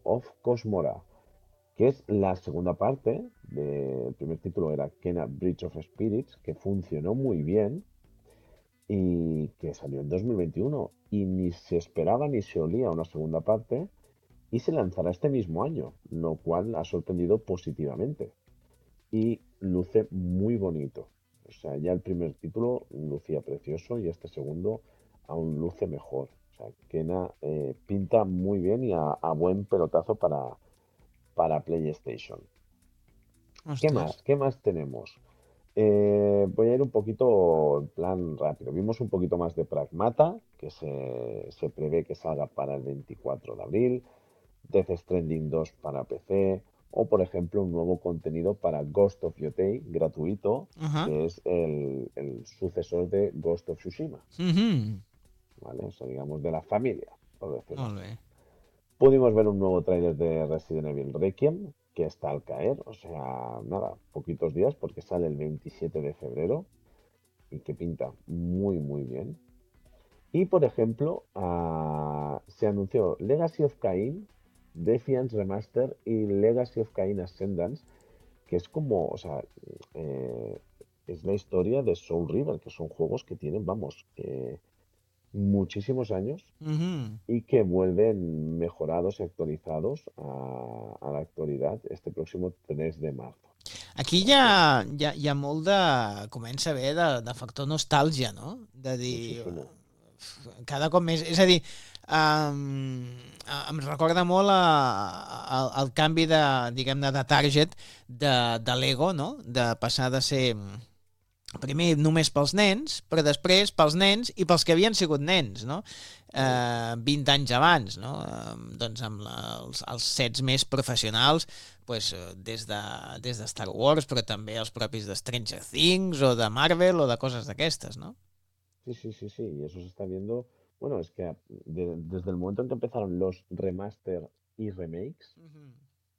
of Cosmora, que es la segunda parte del primer título, era Kena Bridge of Spirits, que funcionó muy bien y que salió en 2021 y ni se esperaba ni se olía una segunda parte y se lanzará este mismo año, lo cual ha sorprendido positivamente y luce muy bonito. O sea, ya el primer título lucía precioso y este segundo aún luce mejor. O sea, Kena pinta muy bien y a buen pelotazo para PlayStation. ¿Qué Ostres. más? ¿Qué más tenemos? Voy a ir un poquito en plan rápido. Vimos un poquito más de Pragmata, que se prevé que salga para el 24 de abril. Death Stranding 2 para PC. O, por ejemplo, un nuevo contenido para Ghost of Yotei, gratuito, Ajá. que es el sucesor de Ghost of Tsushima. Mhm. ¿Vale? O sea, digamos, de la familia, por decirlo Molt así. bé. Pudimos ver un nuevo tráiler de Resident Evil Requiem, que está al caer, o sea, nada, poquitos días, porque sale el 27 de febrero y que pinta muy, muy bien. Y por ejemplo, se anunció Legacy of Kain, Defiance Remaster y Legacy of Kain Ascendance, que es como, o sea, eh, es la historia de Soul River, que son juegos que tienen, vamos, muchísimos años Mhm. y que vuelven mejorados y actualizados a la actualidad este próximo 3 de marzo. O Aquí sea que hi ha molt de... Comença a haver de factor nostàlgia, no? De dir... muchísimo. Cada cop més... És a dir, em recorda molt el canvi de, diguem-ne, de target de Lego, no? De passar de ser primer només pels nens, però després pels nens i pels que havien sigut nens, no? 20 anys abans, no? Doncs amb els sets més professionals, pues, des de Star Wars, però també els propis de Stranger Things o de Marvel o de coses d'aquestes, no? Sí, sí, sí, sí. Y eso se está viendo. Bueno, es que desde el momento en que empezaron los remaster y remakes, Mhm.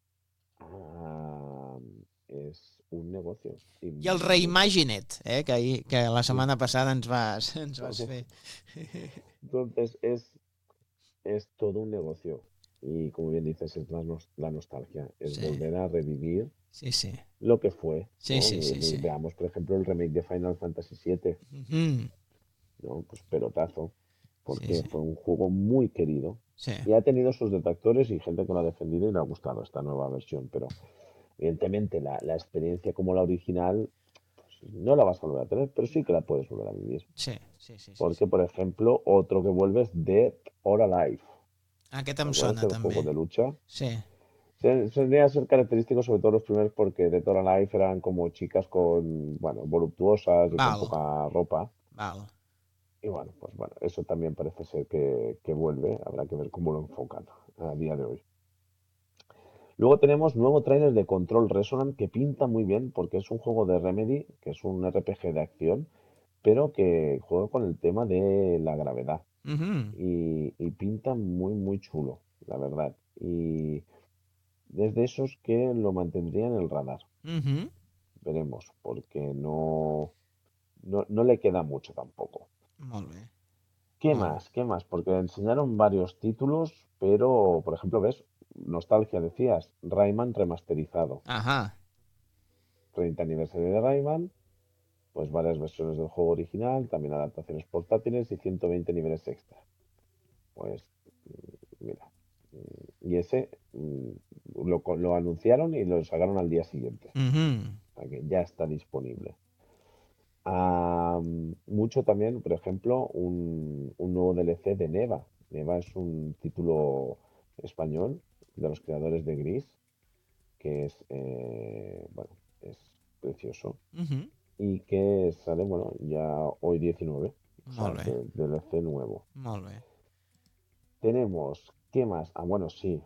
ah, es un negocio. Y I el mucho. Reimagined, que la Sí. setmana passada ens vas fer. Entonces es todo un negocio. Y como bien dices, es la nostalgia. Es Sí, volver a revivir sí, sí. lo que fue, Sí, ¿no? sí, sí, sí. Veamos, por ejemplo, el remake de Final Fantasy VII, Mhm. ¿no? Pues pelotazo, Sí, porque sí. fue un juego muy querido Sí. y ha tenido sus detractores y gente que lo ha defendido y le ha gustado esta nueva versión, pero evidentemente la experiencia como la original pues, no la vas a volver a tener, pero sí que la puedes volver a vivir. Sí, sí, sí, sí, sí. Porque, por ejemplo, otro que vuelve es Dead or Alive. Aquest ¿Te em acuerdas sona del també. juego de lucha? Sí. Solía ser característico sobre todo los primeros porque Dead or Alive eran como chicas con, bueno, voluptuosas y con Val, poca ropa. val. Y bueno, pues bueno, eso también parece ser que vuelve. Habrá que ver cómo lo enfocan a día de hoy. Luego tenemos nuevo tráiler de Control Resonant que pinta muy bien porque es un juego de Remedy, que es un RPG de acción, pero que juega con el tema de la gravedad. Mhm. Y pinta muy, muy chulo, la verdad. Y desde esos que lo mantendría en el radar. Mhm. Veremos, porque no le queda mucho tampoco. Molt bé. ¿Qué Molt bé. más? ¿Qué más? Porque enseñaron varios títulos, pero, por ejemplo, ¿ves? Nostalgia, decías. Rayman remasterizado. Ajá. 30 aniversario de Rayman, pues varias versiones del juego original, también adaptaciones portátiles y 120 niveles extra. Pues, mira. Y ese lo anunciaron y lo sacaron al día siguiente. Mhm. O sea que ya está disponible. Mucho también, por ejemplo, un nuevo DLC de Neva. Neva es un título español de los creadores de Gris, que es, bueno, es precioso Mhm. y que sale, bueno, ya hoy 19, o sea, Molt bé. que DLC nuevo. Molt bé. Tenemos, ¿qué más? Bueno, sí.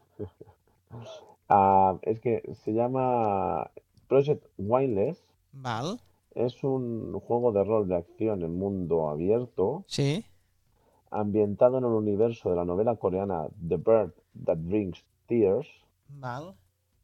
Es que se llama Project Wildless. Val. Es un juego de rol de acción en mundo abierto Sí. ambientado en el universo de la novela coreana The Bird That Brings Tears Val.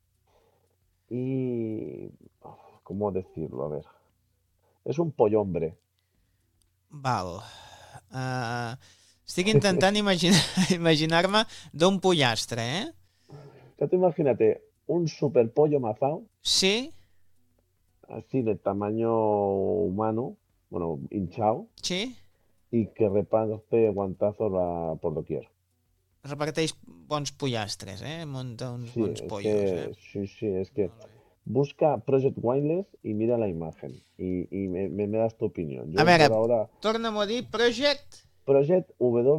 y... ¿Cómo decirlo? A ver. Es un pollombre. Val. Uh, estic intentant imaginar-me d'un pollastre, eh? tú imagínate un super pollo mazao, Sí, así de tamaño humano, bueno, hinchado, sí. y que reparte guantazos por doquier. Reparteix bons pollastres, Munta uns Sí, bons es pollos, que, sí, sí, es que Molt bé. busca Project Windless y mira la imagen y me das tu opinión. A Yo veure, por ahora, torna'm a dir Project... Project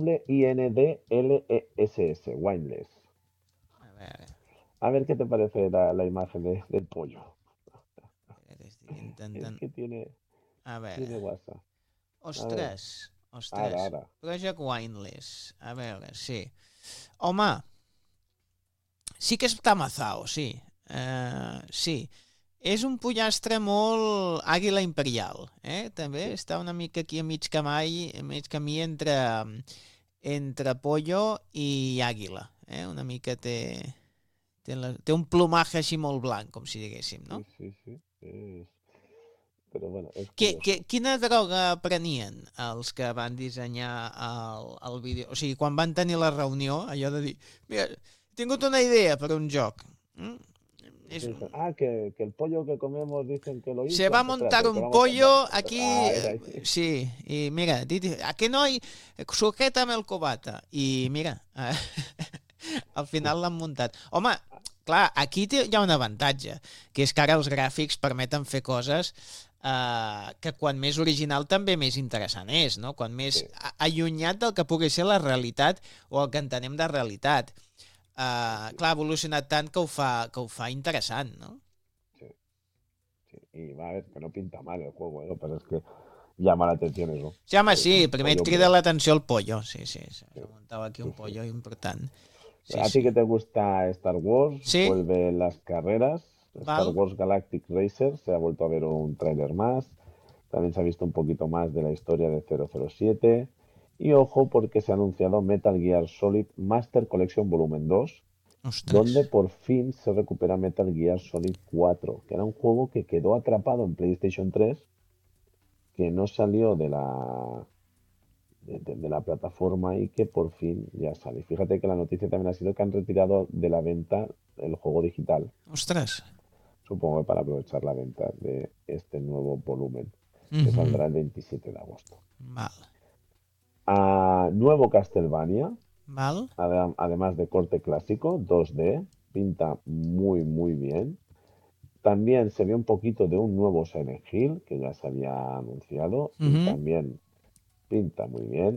Windless, Windless. A veure, A ver qué te parece la imagen del pollo. que estic Es intentant... que A tiene veure... WhatsApp. A ver, Ostres, ahora, ostres. ahora. Project Windless. A veure, sí. Home, sí que està mazao, sí. Sí. És un pollastre molt àguila imperial, També Sí, està una mica aquí a mig camí entre pollo i àguila, Una mica té un plomatge així molt blanc, com si diguéssim, no? sí, sí, sí. Pero bueno, es curioso. Quina droga prenien els que van dissenyar el vídeo? O sigui, quan van tenir la reunió, allò de dir, mira, he tingut una idea per un joc. Mm? És, Dicen, que el pollo que comemos dicen que lo se va inflan. a Pues montar espérate, que un vamos pollo aquí, a ir ahí. sí, i mira, a que no hi sujeta'm el cobata, i mira, al final l'han muntat. Home, clar, aquí hi ha un avantatge, que és que ara els gràfics permeten fer coses que quan més original també més interessant és, no? Quan més Sí, allunyat del que pugui ser la realitat o el que entenem de realitat. sí, sí, Clar, ha evolucionat tant que ho fa interessant, no? sí, sí. Y va a ver, que no pinta mal el juego, ¿eh? Lo que pasa es que llama la atención eso. Sí, home, Pues sí, un primer et pollo, crida hombre. l'atenció el pollo, sí, sí, Sí, se muntava aquí sí, un sí. pollo important. Sí, A ti sí. que te gusta Star Wars, Sí, vuelven las carreras. Star val? Wars Galactic Racer, se ha vuelto a ver un tráiler más. También se ha visto un poquito más de la historia de 007. Y ojo porque se ha anunciado Metal Gear Solid Master Collection Volumen 2, Ostres. donde por fin se recupera Metal Gear Solid 4, que era un juego que quedó atrapado en PlayStation 3, que no salió de la plataforma y que por fin ya sale. Fíjate que la noticia también ha sido que han retirado de la venta el juego digital, Ostres. supongo que para aprovechar la venta de este nuevo volumen, que Mhm. saldrá el 27 de agosto. Val. Nuevo Castlevania, Val? además de corte clásico, 2D, pinta muy muy bien. También se ve un poquito de un nuevo Silent Hill, que ya se había anunciado, y Mhm. también pinta muy bien.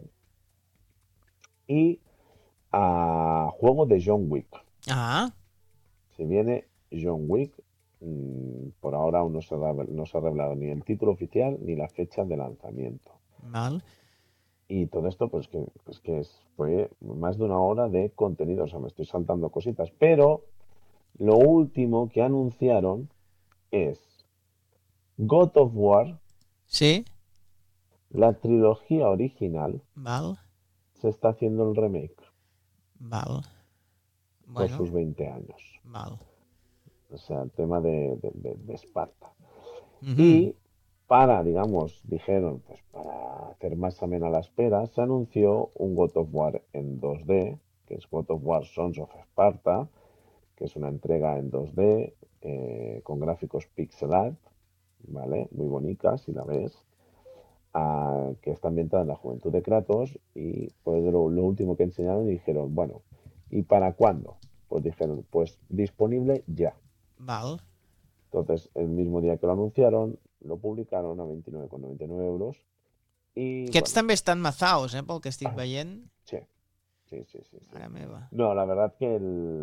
Y juego de John Wick. Ah, Se viene John Wick. Por ahora aún no se ha revelado ni el título oficial ni la fecha de lanzamiento. val. Y todo esto, fue más de una hora de contenido. O sea, me estoy saltando cositas. Pero lo último que anunciaron es God of War, Sí? la trilogía original, Val? se está haciendo el remake Val. por Bueno, sus 20 años. val. O sea, el tema de Esparta. Mhm. Y dijeron, pues para hacer más amena la espera, se anunció un God of War en 2D, que es God of War Sons of Sparta, que es una entrega en 2D con gráficos pixel art, ¿vale? Muy bonita, si la ves, que está ambientada en la juventud de Kratos y pues lo último que enseñaron y dijeron, bueno, ¿y para cuándo? Pues dijeron, pues disponible ya. Val. Entonces, el mismo día que lo anunciaron, lo publicaron a 29,99 euros. Y Aquests bueno, també estan mazaos, pel que estic veient. sí, sí, sí, sí, sí. Mare meva. No, la verdad que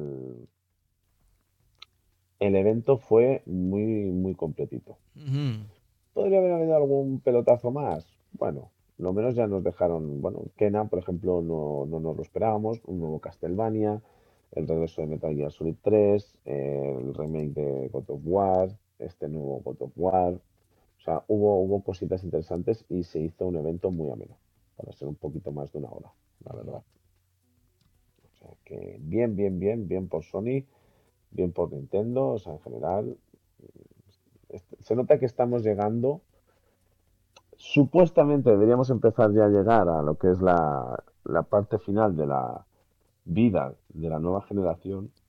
el evento fue muy, muy completito. Mhm. ¿Podría haber habido algún pelotazo más? Bueno, lo menos ya nos dejaron, bueno, Kena, por ejemplo, no nos lo esperábamos, un nuevo Castlevania, el regreso de Metal Gear Solid 3, el remake de God of War, este nuevo God of War. O sea, hubo cositas interesantes y se hizo un evento muy ameno, para ser un poquito más de una hora, la verdad. O sea, que bien, bien, bien, bien por Sony, bien por Nintendo, o sea, en general, se nota que estamos llegando. Supuestamente deberíamos empezar ya a llegar a lo que es la parte final de la vida de la nueva generación,